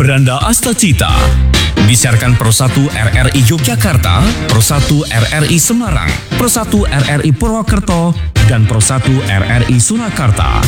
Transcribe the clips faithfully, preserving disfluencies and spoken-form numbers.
Beranda Astacita. Disiarkan Pro satu R R I Yogyakarta, Pro satu R R I Semarang, Pro satu R R I Purwokerto, dan Pro satu R R I Surakarta.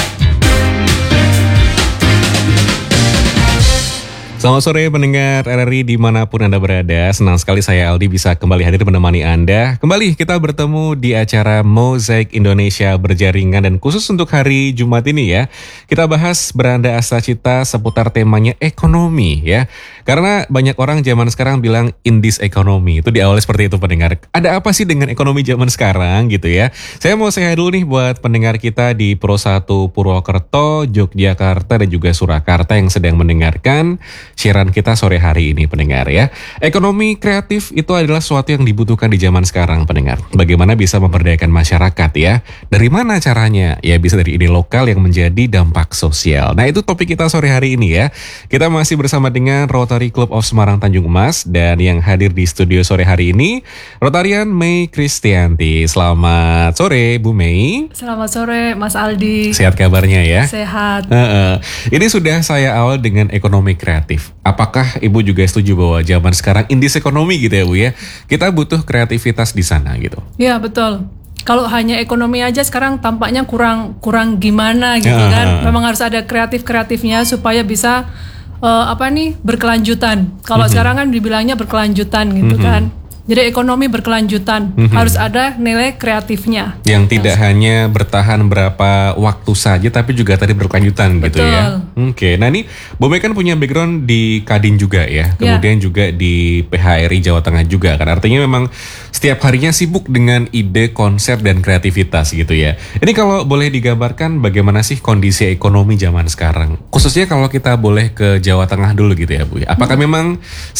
Selamat sore pendengar R R I dimanapun Anda berada. Senang sekali saya Aldi bisa kembali hadir menemani Anda. Kembali kita bertemu di acara Mozaik Indonesia Berjaringan. Dan khusus untuk hari Jumat ini ya, kita bahas Beranda Astacita seputar temanya ekonomi ya. Karena banyak orang zaman sekarang bilang in this economy. Itu di awalnya seperti itu pendengar. Ada apa sih dengan ekonomi zaman sekarang gitu ya. Saya mau say dulu nih buat pendengar kita di Pro satu Purwokerto, Yogyakarta, dan juga Surakarta yang sedang mendengarkan siaran kita sore hari ini pendengar ya. Ekonomi kreatif itu adalah sesuatu yang dibutuhkan di zaman sekarang pendengar. Bagaimana bisa memberdayakan masyarakat ya. Dari mana caranya? Ya bisa dari ide lokal yang menjadi dampak sosial. Nah itu topik kita sore hari ini ya. Kita masih bersama dengan Rotary Club of Semarang Tanjung Emas. Dan yang hadir di studio sore hari ini Rotarian May Kristianti. Selamat sore Bu May. Selamat sore Mas Aldi. Sehat kabarnya ya? Sehat. Uh, uh. Ini sudah saya awal dengan ekonomi kreatif. Apakah Ibu juga setuju bahwa zaman sekarang in this ekonomi gitu ya Bu ya, kita butuh kreativitas di sana gitu? Ya betul. Kalau hanya ekonomi aja sekarang tampaknya kurang kurang gimana gitu uh, kan. Memang harus ada kreatif-kreatifnya supaya bisa uh, apa nih berkelanjutan. Kalau uh-huh. sekarang kan dibilangnya berkelanjutan gitu uh-huh. kan. Jadi ekonomi berkelanjutan, mm-hmm. harus ada nilai kreatifnya. Yang tidak yes. hanya bertahan berapa waktu saja, tapi juga tadi berkelanjutan. Betul. Gitu ya. Oke, nah ini Bu May kan punya background di Kadin juga ya, kemudian yeah. juga di P H R I Jawa Tengah juga kan. Artinya memang setiap harinya sibuk dengan ide, konsep, dan kreativitas gitu ya. Ini kalau boleh digambarkan bagaimana sih kondisi ekonomi zaman sekarang? Khususnya kalau kita boleh ke Jawa Tengah dulu gitu ya Bu. Apakah hmm. memang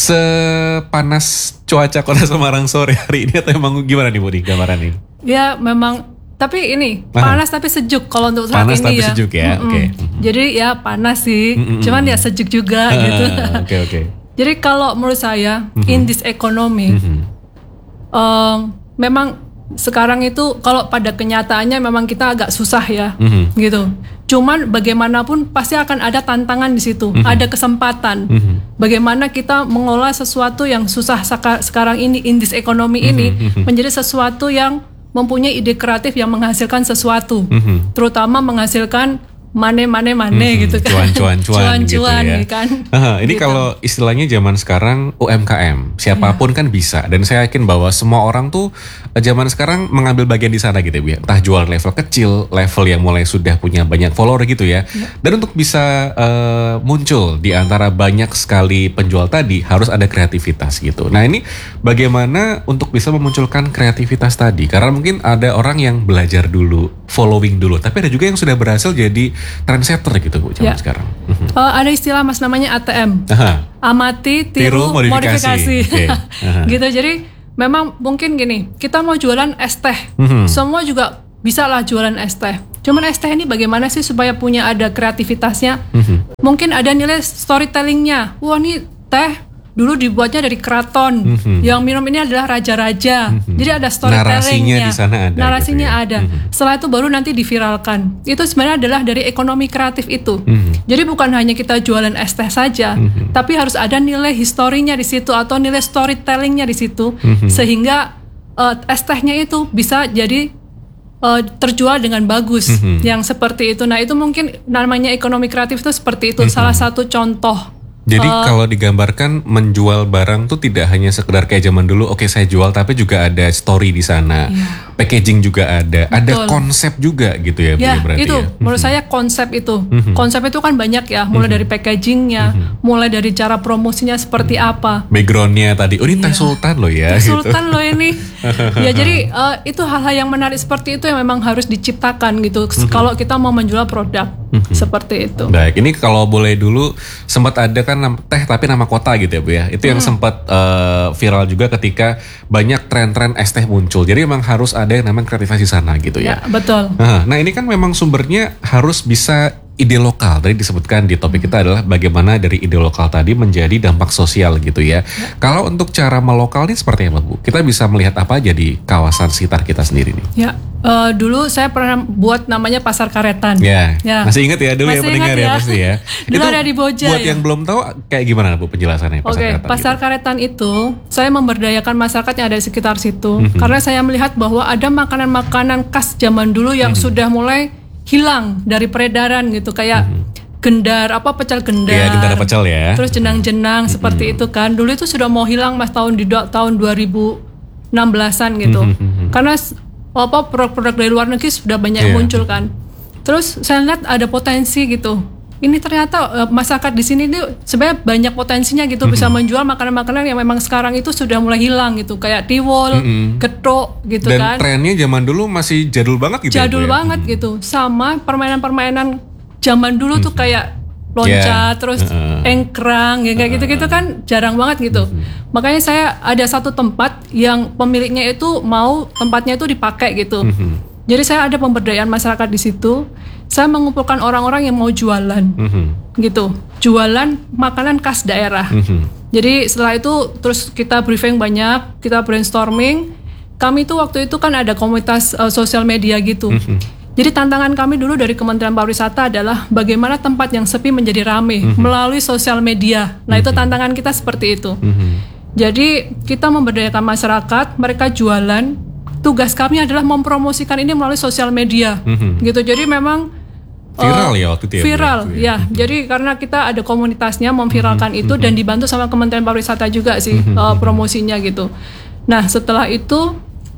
sepanas cuaca kota Semarang sore hari ini atau emang gimana nih Bu di gambaran ini? Ya memang, tapi ini Aha. panas tapi sejuk kalau untuk saat panas ini ya. Panas tapi sejuk ya, oke. Okay. Jadi ya panas sih, Mm-mm. cuman ya sejuk juga ah, gitu. Oke okay, oke. Okay. Jadi kalau menurut saya mm-hmm. in this economy, mm-hmm. um, memang sekarang itu kalau pada kenyataannya memang kita agak susah ya, mm-hmm. gitu. Cuman bagaimanapun pasti akan ada tantangan di situ, mm-hmm. ada kesempatan. Mm-hmm. Bagaimana kita mengolah sesuatu yang susah saka- sekarang ini, in this economy mm-hmm. ini, mm-hmm. menjadi sesuatu yang mempunyai ide kreatif yang menghasilkan sesuatu. Mm-hmm. Terutama menghasilkan mane mane mane mm-hmm. gitu kan. Cuan-cuan cuan gitu ya. Kan. Aha, ini gitu. Kalau istilahnya zaman sekarang U M K M, siapapun yeah. kan bisa. Dan saya yakin bahwa semua orang tuh zaman sekarang mengambil bagian di sana gitu ya. Entah jual level kecil, level yang mulai sudah punya banyak follower gitu ya. Yeah. Dan untuk bisa uh, muncul di antara banyak sekali penjual tadi harus ada kreativitas gitu. Nah ini bagaimana untuk bisa memunculkan kreativitas tadi? Karena mungkin ada orang yang belajar dulu, following dulu. Tapi ada juga yang sudah berhasil jadi trendsetter gitu Bu zaman ya. sekarang. Uh, ada istilah Mas namanya A T M. Aha. Amati, tiru, tiru modifikasi. modifikasi. Okay. Gitu. Jadi memang mungkin gini, kita mau jualan es teh. Uh-huh. Semua juga bisa lah jualan es teh. Cuman es teh ini bagaimana sih supaya punya ada kreativitasnya? Uh-huh. Mungkin ada nilai storytellingnya. Wah ini teh dulu dibuatnya dari keraton, mm-hmm. yang minum ini adalah raja-raja, mm-hmm. jadi ada storytellingnya, narasinya di sana ada, narasinya gitu ya. ada. Mm-hmm. Setelah itu baru nanti diviralkan. Itu sebenarnya adalah dari ekonomi kreatif itu. Mm-hmm. Jadi bukan hanya kita jualan es teh saja, mm-hmm. tapi harus ada nilai historinya di situ atau nilai storytellingnya di situ, mm-hmm. sehingga uh, es tehnya itu bisa jadi uh, terjual dengan bagus, mm-hmm. yang seperti itu. Nah itu mungkin namanya ekonomi kreatif itu seperti itu, mm-hmm. salah satu contoh. Jadi uh, kalau digambarkan menjual barang tuh tidak hanya sekedar kayak zaman dulu, oke okay, saya jual, tapi juga ada story di sana, yeah. packaging juga ada, Betul. ada konsep juga gitu ya, ya Bu, berarti itu, ya. Menurut saya konsep itu, mm-hmm. konsep itu kan banyak ya, mulai mm-hmm. dari packagingnya, mm-hmm. mulai dari cara promosinya seperti mm-hmm. apa, backgroundnya tadi, oh ini yeah. teh sultan loh ya, teh gitu. sultan loh ini, ya jadi uh, itu hal-hal yang menarik seperti itu yang memang harus diciptakan gitu, mm-hmm. kalau kita mau menjual produk mm-hmm. seperti itu. Baik, ini kalau boleh dulu sempat ada kan teh tapi nama kota gitu ya Bu ya. Itu yang hmm. sempat uh, viral juga ketika banyak tren-tren es teh muncul. Jadi memang harus ada yang namanya kreativitas di sana gitu ya. Ya, betul. Nah, nah ini kan memang sumbernya harus bisa ide lokal. Tadi disebutkan di topik kita adalah bagaimana dari ide lokal tadi menjadi dampak sosial gitu ya. ya. Kalau untuk cara melokal ini seperti apa Bu? Kita bisa melihat apa aja di kawasan sekitar kita sendiri nih? Ya, uh, dulu saya pernah buat namanya Pasar Karetan. Ya, ya. Masih ingat ya dulu ya pendengar ya, ya pasti ya. Dulu ada di Boja. Buat ya? Yang belum tahu kayak gimana Bu penjelasannya Pasar Oke, okay, Karetan? Pasar gitu. Karetan itu saya memberdayakan masyarakat yang ada di sekitar situ. Mm-hmm. Karena saya melihat bahwa ada makanan-makanan khas zaman dulu yang mm-hmm. sudah mulai hilang dari peredaran gitu, kayak mm-hmm. gendar, apa pecel gendar, ya, gendar pecel ya. Terus jenang-jenang mm-hmm. seperti itu kan. Dulu itu sudah mau hilang mas tahun di tahun dua ribu enam belasan gitu. Mm-hmm. Karena apa produk-produk dari luar negeri sudah banyak yeah. yang muncul kan. Terus saya lihat ada potensi gitu. Ini ternyata uh, masyarakat di sini tuh sebenarnya banyak potensinya gitu, mm-hmm. bisa menjual makanan-makanan yang memang sekarang itu sudah mulai hilang gitu, kayak tiwul, mm-hmm. getuk gitu. Dan kan. Dan trennya zaman dulu masih jadul banget gitu. Jadul ya, banget mm-hmm. gitu. Sama permainan-permainan zaman dulu tuh kayak loncat, yeah. terus uh, engkrang, ya kayak uh, gitu-gitu kan jarang banget gitu. Uh, Makanya saya ada satu tempat yang pemiliknya itu mau tempatnya itu dipakai gitu. Uh, Jadi saya ada pemberdayaan masyarakat di situ. Saya mengumpulkan orang-orang yang mau jualan, uh, gitu, jualan makanan khas daerah. Uh, Jadi setelah itu terus kita briefing banyak, kita brainstorming. Kami tuh waktu itu kan ada komunitas uh, sosial media gitu. Uh, Jadi tantangan kami dulu dari Kementerian Pariwisata adalah bagaimana tempat yang sepi menjadi ramai mm-hmm. melalui sosial media. Nah mm-hmm. itu tantangan kita seperti itu. Mm-hmm. Jadi kita memberdayakan masyarakat, mereka jualan. Tugas kami adalah mempromosikan ini melalui sosial media, mm-hmm. gitu. Jadi memang viral uh, ya waktu itu ya. Viral, ya. ya. Mm-hmm. Jadi karena kita ada komunitasnya memviralkan mm-hmm. itu dan dibantu sama Kementerian Pariwisata juga sih mm-hmm. uh, promosinya gitu. Nah setelah itu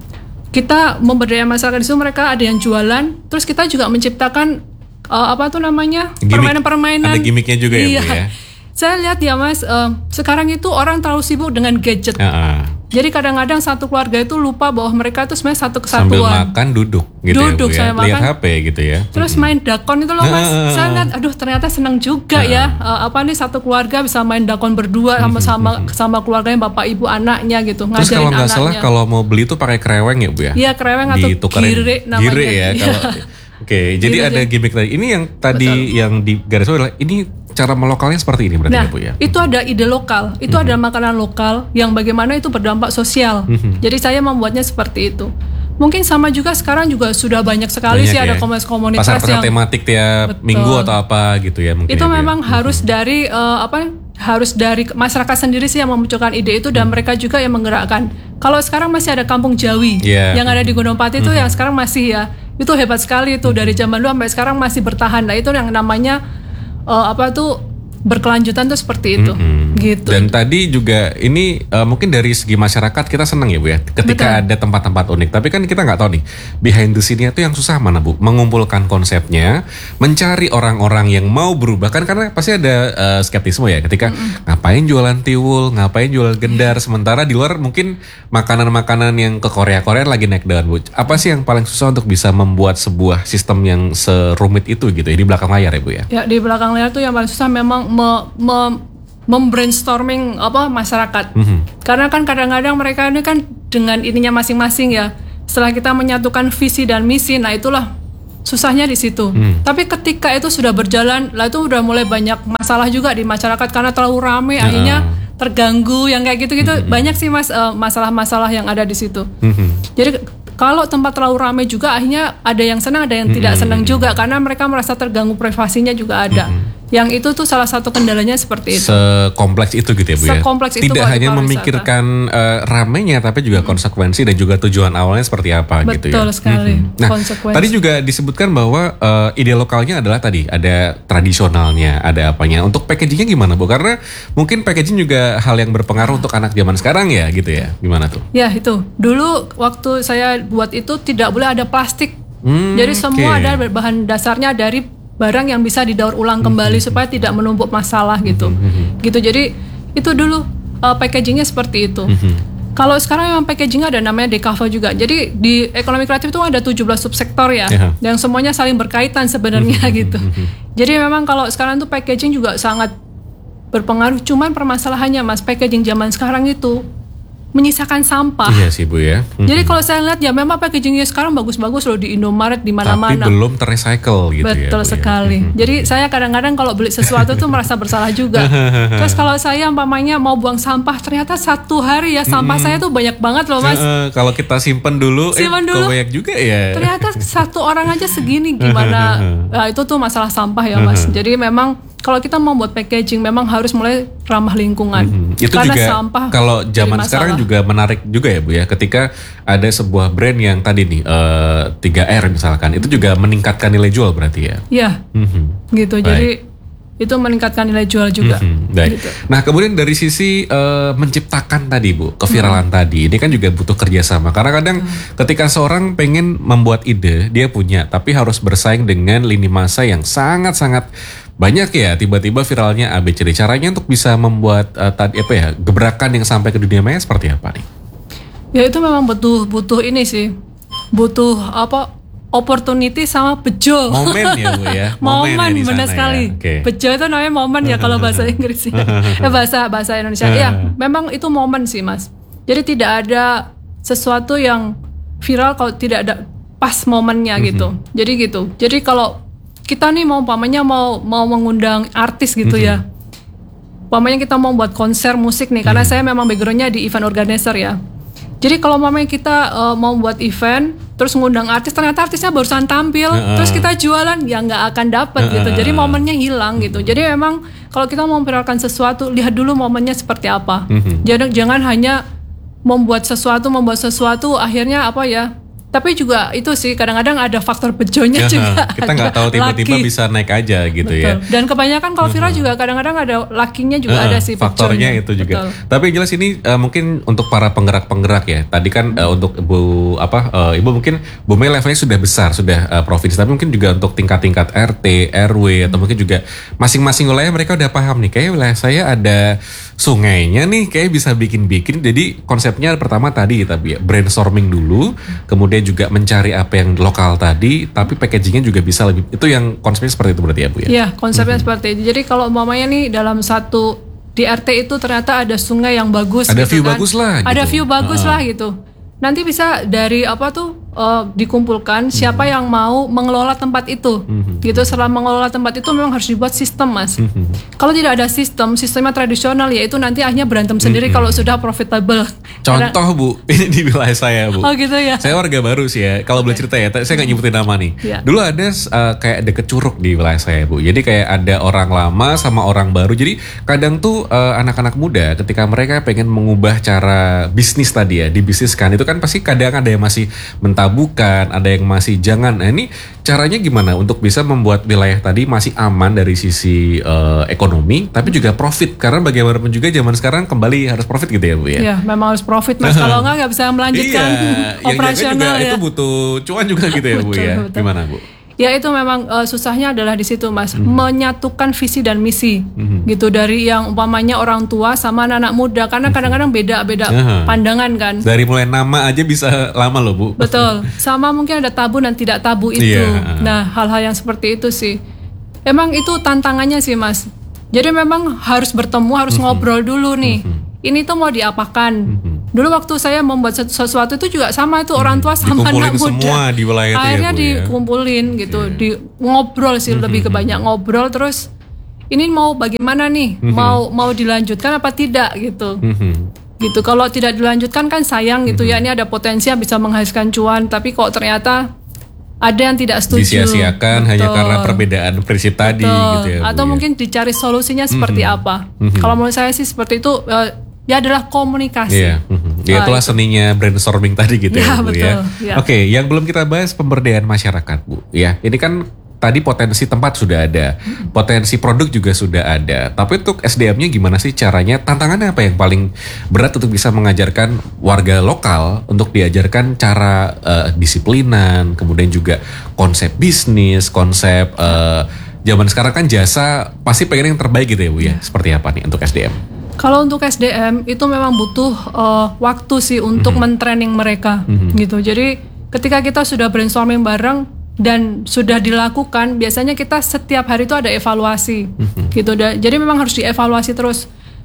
kita memberdayakan masyarakat di situ, mereka ada yang jualan, terus kita juga menciptakan uh, apa tuh namanya Gimik. permainan-permainan. Ada gimmicknya juga iya. ya Bu ya. Saya lihat ya Mas, uh, sekarang itu orang terlalu sibuk dengan gadget. Uh-uh. Jadi kadang-kadang satu keluarga itu lupa bahwa mereka itu sebenarnya satu kesatuan. Sambil makan duduk gitu duduk, ya Bu ya. Lihat H P gitu ya. Terus main dakon itu loh Mas. Uh-uh. Saya lihat, aduh ternyata senang juga uh-uh. ya. Uh, apa nih satu keluarga bisa main dakon berdua sama-sama uh-huh. sama keluarganya bapak ibu anaknya gitu. Terus kalau nggak salah kalau mau beli tuh pakai kereweng ya Bu ya? Iya kereweng atau gire namanya. Gire ya kalau. Oke, okay, jadi ada gimmick tadi. Ini yang tadi Betul. yang digarisbawahi adalah ini cara melokalnya seperti ini berarti nah, ya Bu ya? Itu ada ide lokal, itu mm-hmm. ada makanan lokal yang bagaimana itu berdampak sosial. Mm-hmm. Jadi saya membuatnya seperti itu. Mungkin sama juga sekarang juga sudah banyak sekali banyak sih ya. Ada komunitas-komunitas pasar-pasar yang tematik tiap Betul. minggu atau apa gitu ya mungkin. Itu ya, memang ya. harus mm-hmm. dari uh, apa? Harus dari masyarakat sendiri sih yang memunculkan ide itu dan mm-hmm. mereka juga yang menggerakkan. Kalau sekarang masih ada Kampung Jawi yeah. yang ada di Gunung Pati itu mm-hmm. yang sekarang masih ya. Itu hebat sekali itu mm-hmm. dari zaman dulu sampai sekarang masih bertahan. Nah, itu yang namanya uh, apa tuh berkelanjutan tuh seperti itu, mm-hmm. gitu. Dan tadi juga ini uh, mungkin dari segi masyarakat kita senang ya Bu ya, ketika Betul. ada tempat-tempat unik. Tapi kan kita nggak tahu nih behind the scene-nya itu yang susah mana Bu, mengumpulkan konsepnya, mencari orang-orang yang mau berubah kan karena pasti ada uh, skeptisme ya ketika mm-hmm. ngapain jualan tiwul, ngapain jualan gendar, sementara di luar mungkin makanan-makanan yang ke Korea-Korea lagi naik daun Bu. Apa sih yang paling susah untuk bisa membuat sebuah sistem yang serumit itu gitu ya di belakang layar ya Bu ya? Ya di belakang layar tuh yang paling susah memang Me, me, membrainstorming apa masyarakat, mm-hmm. karena kan kadang-kadang mereka ini kan dengan ininya masing-masing ya. Setelah kita menyatukan visi dan misi, nah itulah susahnya di situ. Mm. Tapi ketika itu sudah berjalan, lah itu udah mulai banyak masalah juga di masyarakat karena terlalu ramai, uh. akhirnya terganggu yang kayak gitu-gitu. Mm-hmm. Banyak sih Mas uh, masalah-masalah yang ada di situ. Mm-hmm. Jadi kalau tempat terlalu ramai juga akhirnya ada yang senang, ada yang mm-hmm. tidak senang juga karena mereka merasa terganggu privasinya juga ada. Mm-hmm. Yang itu tuh salah satu kendalanya seperti itu. Sekompleks itu gitu ya Bu ya? Sekompleks itu. Tidak hanya memikirkan uh, ramainya tapi juga mm-hmm. konsekuensi dan juga tujuan awalnya seperti apa Betul gitu ya. Betul sekali. Mm-hmm. Nah konsekuensi. Tadi juga disebutkan bahwa uh, ide lokalnya adalah tadi ada tradisionalnya, ada apanya. Untuk packagingnya gimana Bu? Karena mungkin packaging juga hal yang berpengaruh untuk anak zaman sekarang ya gitu ya. Gimana tuh? Ya itu. Dulu waktu saya buat itu tidak boleh ada plastik. Hmm, Jadi semua okay. ada bahan dasarnya dari barang yang bisa didaur ulang kembali mm-hmm. supaya tidak menumpuk masalah gitu. Mm-hmm. Gitu. Jadi itu dulu uh, packagingnya seperti itu. Mm-hmm. Kalau sekarang memang packagingnya ada namanya decava juga. Jadi di ekonomi kreatif itu ada tujuh belas subsektor ya, yeah. yang semuanya saling berkaitan sebenarnya mm-hmm. gitu. Mm-hmm. Jadi memang kalau sekarang tuh packaging juga sangat berpengaruh. Cuman permasalahannya Mas, packaging zaman sekarang itu menyisakan sampah. Iya sih Bu ya. Hmm. Jadi kalau saya lihat ya memang packagingnya sekarang bagus-bagus loh di Indomaret di mana-mana. Tapi belum terrecycle gitu. Betul ya. Betul sekali. Ya. Jadi saya kadang-kadang kalau beli sesuatu tuh merasa bersalah juga. Terus kalau saya umpamanya mau buang sampah, ternyata satu hari ya sampah hmm. saya tuh banyak banget loh Mas. Uh, kalau kita simpen dulu, simpen eh dulu, banyak juga ya. Ternyata satu orang aja segini gimana? Nah, itu tuh masalah sampah ya Mas. Jadi memang kalau kita mau buat packaging memang harus mulai ramah lingkungan. Mm-hmm. Itu karena juga sampah kalau zaman sekarang juga menarik juga ya Bu ya. Ketika ada sebuah brand yang tadi nih uh, tiga R misalkan, itu juga meningkatkan nilai jual berarti ya. Iya. Mm-hmm. Gitu. Baik. Jadi itu meningkatkan nilai jual juga. Mm-hmm. Baik. Gitu. Nah kemudian dari sisi uh, menciptakan tadi Bu, keviralan mm-hmm. tadi, ini kan juga butuh kerjasama. Karena kadang mm-hmm. ketika seorang pengen membuat ide, dia punya, tapi harus bersaing dengan lini masa yang sangat-sangat banyak ya, tiba-tiba viralnya A B C D. Caranya untuk bisa membuat uh, tadi apa ya, gebrakan yang sampai ke dunia maya seperti apa nih? Ya itu memang butuh butuh ini sih, butuh apa? Opportunity sama bejo. Momen ya Bu ya. Momen, momen ya benar sekali. Ya. Okay. Bejo itu namanya momen ya kalau bahasa Inggris ya. eh, bahasa bahasa Indonesia. Ya, memang itu momen sih Mas. Jadi tidak ada sesuatu yang viral kalau tidak ada pas momennya gitu. Mm-hmm. Jadi gitu. Jadi kalau kita nih mau umpamanya mau mau mengundang artis gitu mm-hmm. ya. Umpamanya kita mau buat konser musik nih, karena mm-hmm. saya memang backgroundnya di event organizer ya. Jadi kalau umpamanya kita uh, mau buat event, terus ngundang artis, ternyata artisnya barusan tampil, uh-uh. terus kita jualan, ya nggak akan dapat uh-uh. gitu. Jadi momennya hilang gitu. Jadi memang kalau kita mau memviralkan sesuatu, lihat dulu momennya seperti apa. Mm-hmm. Jangan jangan hanya membuat sesuatu, membuat sesuatu, akhirnya apa ya? Tapi juga itu sih kadang-kadang ada faktor bejonya juga. Kita nggak tahu tiba-tiba laki. Bisa naik aja gitu. Betul. Ya. Dan kebanyakan kalau viral uh-huh. juga kadang-kadang ada lakinya juga uh-huh. ada sih faktornya bejonya. Itu juga. Betul. Tapi jelas ini uh, mungkin untuk para penggerak-penggerak ya. Tadi kan uh, untuk Ibu apa uh, Ibu mungkin Bu Mei levelnya sudah besar, sudah uh, provinsi. Tapi mungkin juga untuk tingkat-tingkat R T, R W hmm. atau mungkin juga masing-masing wilayah mereka udah paham nih. Kayak wilayah saya ada sungainya nih, kayak bisa bikin-bikin. Jadi konsepnya pertama tadi tapi ya, brainstorming dulu, kemudian juga mencari apa yang lokal tadi, tapi packagingnya juga bisa lebih, itu yang konsepnya seperti itu berarti ya Bu ya? Iya, konsepnya mm-hmm. seperti itu. Jadi kalau umpamanya nih dalam satu di R T itu ternyata ada sungai yang bagus, ada gitu view kan. bagus lah, ada gitu. view bagus uh-huh. lah gitu. Nanti bisa dari apa tuh uh, dikumpulkan siapa mm-hmm. yang mau mengelola tempat itu, mm-hmm. gitu. Setelah mengelola tempat itu memang harus dibuat sistem Mas. Mm-hmm. Kalau tidak ada sistem, sistemnya tradisional ya itu nanti akhirnya berantem sendiri mm-hmm. kalau sudah profitable. Contoh Karena, Bu, ini di wilayah saya Bu. Oh gitu ya. Saya warga baru sih ya. Kalau boleh cerita ya, saya nggak nyebutin nama nih. Yeah. Dulu ada uh, kayak deket Curug di wilayah saya Bu. Jadi kayak ada orang lama sama orang baru. Jadi kadang tuh uh, anak-anak muda ketika mereka pengen mengubah cara bisnis tadi ya, dibisniskan itu kan pasti kadang ada yang masih mentabukan, ada yang masih jangan. Nah ini caranya gimana untuk bisa membuat wilayah tadi masih aman dari sisi uh, ekonomi, tapi juga profit. Karena bagaimanapun juga zaman sekarang kembali harus profit gitu ya Bu ya. Iya, memang harus profit Mas. Kalau nggak nggak bisa melanjutkan iya, operasional juga, ya. Itu butuh cuan juga gitu ya Bu ya. Betul. Gimana Bu? Ya itu memang uh, susahnya adalah di situ Mas, mm-hmm. menyatukan visi dan misi, mm-hmm. gitu dari yang umpamanya orang tua sama anak-anak muda, karena mm-hmm. kadang-kadang beda-beda uh-huh. pandangan kan. Dari mulai nama aja bisa lama loh Bu. Betul, sama mungkin ada tabu dan tidak tabu itu. Yeah. Nah hal-hal yang seperti itu sih, emang itu tantangannya sih Mas. Jadi memang harus bertemu, harus mm-hmm. ngobrol dulu nih. Mm-hmm. Ini tuh mau diapakan? Mm-hmm. Dulu waktu saya membuat sesuatu itu juga sama itu orang tua sama anak muda. Semua di wilayah itu akhirnya ya, Bu, dikumpulin ya? gitu, yeah. di ngobrol sih mm-hmm. lebih ke banyak ngobrol terus. Ini mau bagaimana nih? Mm-hmm. Mau mau dilanjutkan apa tidak gitu? Mm-hmm. Gitu. Kalau tidak dilanjutkan kan sayang gitu mm-hmm. ya. Ini ada potensi yang bisa menghasilkan cuan, tapi kok ternyata ada yang tidak setuju. Disia-siakan hanya karena perbedaan prinsip Betul. Tadi gitu ya. Atau Bu, mungkin ya? Dicari solusinya seperti mm-hmm. apa? Mm-hmm. Kalau menurut saya sih seperti itu. Uh, Ya adalah komunikasi. Iya, mm-hmm. ya itulah seninya brainstorming tadi gitu ya, ya Bu betul, ya. ya. Oke, yang belum kita bahas pemberdayaan masyarakat Bu. Ya, ini kan tadi potensi tempat sudah ada, potensi produk juga sudah ada. Tapi untuk S D M-nya gimana sih caranya? Tantangannya apa yang paling berat untuk bisa mengajarkan warga lokal untuk diajarkan cara uh, disiplinan, kemudian juga konsep bisnis, konsep uh, zaman sekarang kan jasa pasti pengen yang terbaik gitu ya Bu ya. Seperti apa nih untuk S D M? Kalau untuk S D M itu memang butuh uh, waktu sih untuk mm-hmm. mentraining mereka mm-hmm. gitu. Jadi ketika kita sudah brainstorming bareng dan sudah dilakukan, biasanya kita setiap hari itu ada evaluasi mm-hmm. gitu. Jadi memang harus dievaluasi terus.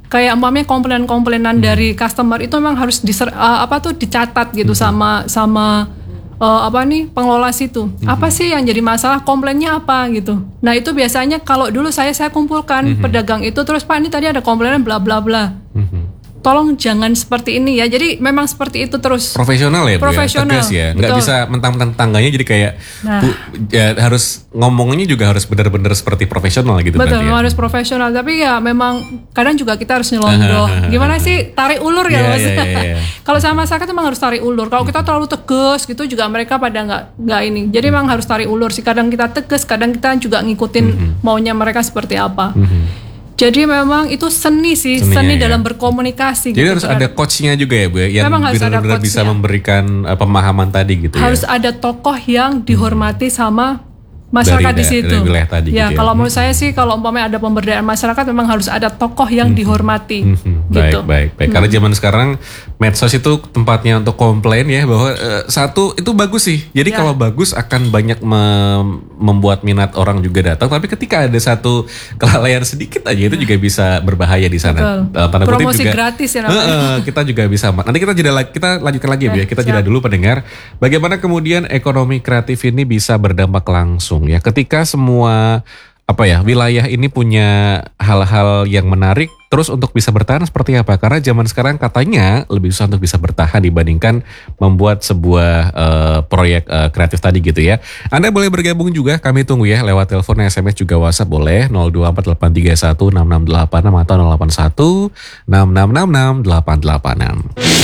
kayak umpamanya komplain-komplainan dari customer itu memang harus diser, uh, apa tuh dicatat gitu sama sama uh, apa nih pengelola situ. Apa sih yang jadi masalah, komplainnya apa gitu. Nah itu biasanya kalau dulu saya saya kumpulkan pedagang itu, terus Pak ini tadi ada komplainan bla bla bla. Tolong jangan seperti ini ya. Jadi memang seperti itu terus. Profesional ya, Bu, profesional. ya? Tegas ya. Nggak Betul. bisa mentang-mentang tetangganya jadi kayak Nah. Bu, ya, harus ngomongnya juga harus benar-benar seperti profesional gitu. Betul, berarti ya? harus profesional. Tapi ya memang kadang juga kita harus nyelondoh. Gimana sih tarik ulur ya, Iya, Mas? iya, iya, iya. Kalau sama masyarakat memang harus tarik ulur. Kalau kita terlalu tegas gitu juga mereka pada nggak nggak ini. Jadi memang harus tarik ulur sih. Kadang kita tegas, kadang kita juga ngikutin maunya mereka seperti apa. Jadi memang itu seni sih, Seninya, seni ya. dalam berkomunikasi. Jadi gitu, harus terhadap- ada coachnya juga ya Bu ya, yang Memang harus ada benar-benar bisa coachnya. memberikan uh, pemahaman tadi gitu harus ya. ada tokoh yang dihormati sama masyarakat Dari di da- situ. dari wilayah tadi ya, gitu ya. kalau menurut saya sih kalau umpamanya ada pemberdayaan masyarakat memang harus ada tokoh yang dihormati. Hmm, gitu. Baik, baik, baik. Karena zaman sekarang medsos itu tempatnya untuk komplain ya, bahwa eh, satu itu bagus sih. Jadi Ya. kalau bagus akan banyak mem- membuat minat orang juga datang. Tapi ketika ada satu kelalaian sedikit aja itu juga bisa berbahaya di sana. Betul. Dalam tanda kutip Promosi juga, gratis ya namanya. Eh, eh, kita juga bisa. Nanti kita jeda lagi, kita lanjutkan lagi ya, Bu ya. Eh, Kita jeda siap. dulu pendengar. Bagaimana kemudian ekonomi kreatif ini bisa berdampak langsung ya ketika semua apa ya wilayah ini punya hal-hal yang menarik, terus untuk bisa bertahan seperti apa? Karena zaman sekarang katanya lebih susah untuk bisa bertahan dibandingkan membuat sebuah eh, proyek eh, kreatif tadi gitu ya. Anda boleh bergabung juga, kami tunggu ya lewat telepon, S M S juga WhatsApp boleh nol dua empat delapan tiga satu enam enam delapan enam atau nol delapan satu enam enam enam enam delapan delapan enam.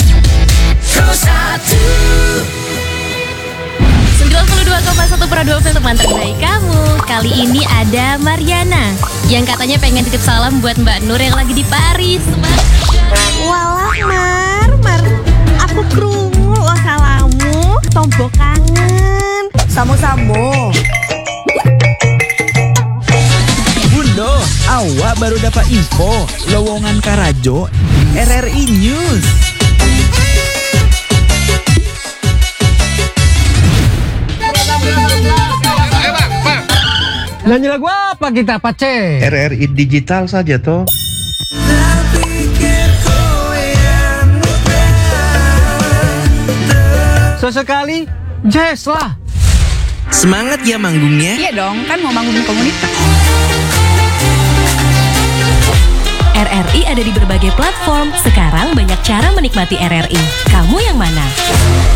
sembilan puluh dua koma satu per dua film teman terbaik kamu. Kali ini ada Mariana yang katanya pengen titip salam buat Mbak Nur yang lagi di Paris. Walah Mar, Mar, aku krungu lo salamu, tombo kangen. Samo-samo. Bundo, awak baru dapat info lowongan Karajo R R I News. Nyanyi lagu apa kita, Pace? R R I digital saja toh. Sesekali jazz lah. Semangat ya manggungnya. Iya dong, kan mau bangun komunitas. R R I ada di berbagai platform. Sekarang banyak cara menikmati R R I. Kamu yang mana?